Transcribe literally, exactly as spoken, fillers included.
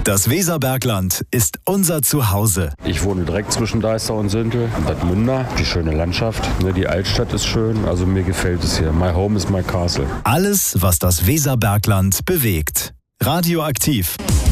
Das Weserbergland ist unser Zuhause. Ich wohne direkt zwischen Deister und Süntel, Bad Münder, die schöne Landschaft. Die Altstadt ist schön, also mir gefällt es hier. My home is my castle. Alles, was das Weserbergland bewegt. Radioaktiv.